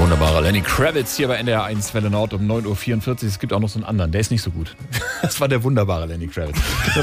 Wunderbarer Lenny Kravitz hier bei NDR 1 Welle Nord um 9.44 Uhr. Es gibt auch noch so einen anderen, der ist nicht so gut. Das war der wunderbare Lenny Kravitz.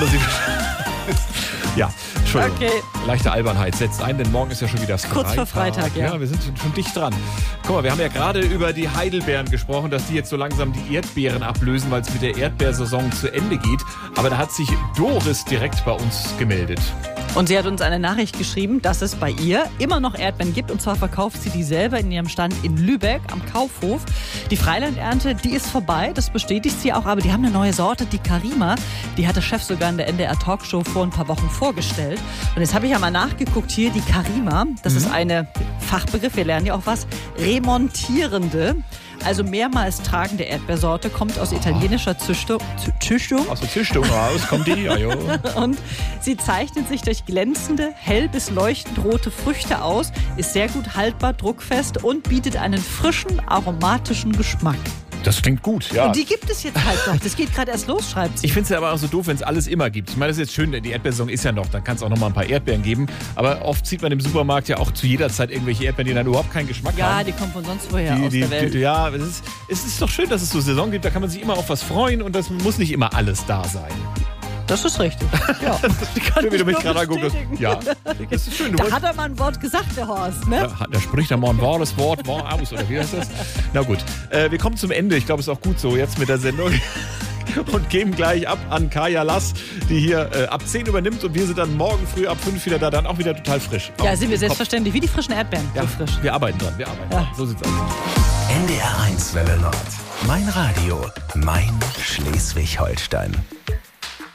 Ja, Entschuldigung. Okay. Leichte Albernheit setzt ein, denn morgen ist ja schon wieder Freitag. Kurz vor Freitag, ja. Ja, wir sind schon dicht dran. Guck mal, wir haben ja gerade über die Heidelbeeren gesprochen, dass die jetzt so langsam die Erdbeeren ablösen, weil es mit der Erdbeersaison zu Ende geht. Aber da hat sich Doris direkt bei uns gemeldet. Und sie hat uns eine Nachricht geschrieben, dass es bei ihr immer noch Erdbeeren gibt. Und zwar verkauft sie die selber in ihrem Stand in Lübeck am Kaufhof. Die Freilandernte, die ist vorbei, das bestätigt sie auch. Aber die haben eine neue Sorte, die Karima. Die hat der Chef sogar in der NDR Talkshow vor ein paar Wochen vorgestellt. Und jetzt habe ich ja mal nachgeguckt hier, die Karima, das ist eine Fachbegriff, wir lernen ja auch was, remontierende. Also mehrmals tragende Erdbeersorte, kommt aus italienischer Züchtung. Aus der Züchtung raus kommt die, ja, jo. Und sie zeichnet sich durch glänzende, hell bis leuchtend rote Früchte aus, ist sehr gut haltbar, druckfest und bietet einen frischen, aromatischen Geschmack. Das klingt gut, ja. Und die gibt es jetzt halt noch. Das geht gerade erst los, schreibt sie. Ich finde es ja aber auch so doof, wenn es alles immer gibt. Ich meine, das ist jetzt schön, die Erdbeersaison ist ja noch, dann kann es auch noch mal ein paar Erdbeeren geben. Aber oft sieht man im Supermarkt ja auch zu jeder Zeit irgendwelche Erdbeeren, die dann überhaupt keinen Geschmack haben. Ja, die kommen von sonst woher aus der Welt. Ja, es ist doch schön, dass es so Saison gibt, da kann man sich immer auf was freuen und das muss nicht immer alles da sein. Das ist richtig. Ja. Schön, wie du mich gerade anguckst. Ja, das ist schön. Da hat er mal ein Wort gesagt, der Horst. Ne? Ja, da spricht er mal ein wahres Wort aus, oder wie heißt das? Na gut, wir kommen zum Ende. Ich glaube, es ist auch gut so jetzt mit der Sendung. Und geben gleich ab an Kaya Lass, die hier ab 10 übernimmt. Und wir sind dann morgen früh ab 5 wieder da, dann auch wieder total frisch. Ja, sind wir selbstverständlich. Wie die frischen Erdbeeren. Ja, so frisch. Wir arbeiten dran. So sieht's aus. NDR 1 Welle Nord. Mein Radio, mein Schleswig-Holstein.